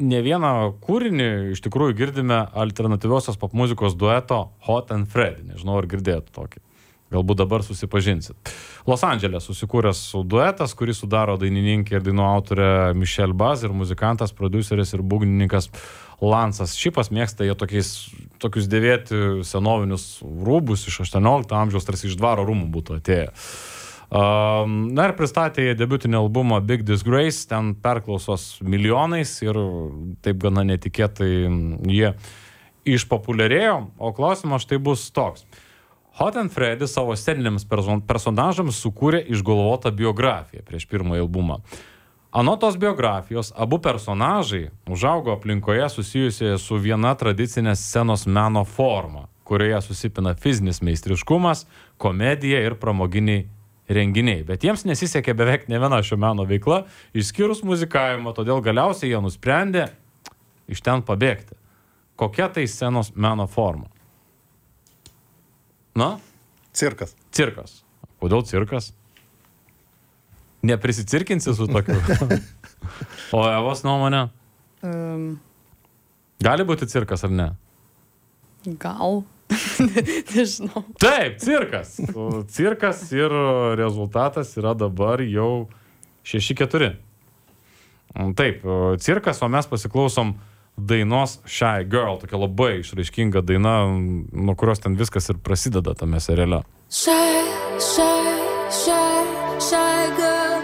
ne vieną kūrinį iš tikrųjų girdime alternatyviosios popmuzikos dueto Hot and Freddy. Nežinau, ar girdėjote tokį. Galbūt dabar susipažinsit. Los Andželė susikūręs duetas, kurį sudaro dainininkė ir dainų autorė Michelle Baz ir muzikantas, prodiuseris ir būgnininkas Lansas Šipas. Mėgsta jie tokius dėvėti senovinius rūbus iš 18 amžiaus, tarsi iš dvaro rūmų būtų atėję. Na ir pristatė jie debiutinį albumą Big Disgrace, ten perklausos milijonais ir taip gana netikėtai jie išpopuliarėjo, o klausimas štai bus toks. Hot and Freddy savo sceniniams personažams sukūrė išgalvotą biografiją prieš pirmąjį albumą. Anot tos biografijos, abu personažai užaugo aplinkoje susijusioje su viena tradicinė scenos meno forma, kurioje susipina fizinis meistriškumas, komedija ir pramoginiai renginiai. Bet jiems nesisekė beveik ne viena šio meno veikla, išskyrus muzikavimą, todėl galiausiai jie nusprendė iš ten pabėgti. Kokia tai scenos meno forma? Na? Cirkas. Cirkas. Kodėl cirkas? Neprisicirkinsi su tokiu? O Evos nuomonė? Gali būti cirkas ar ne? Gal. Nežinau. Taip, cirkas. Cirkas ir rezultatas yra dabar jau 6-4. Taip, cirkas, o mes pasiklausom dainos Shy Girl, tokia labai išraiškinga daina, nuo kurios ten viskas ir prasideda tame seriale. Shy, shy, shy, shy girl.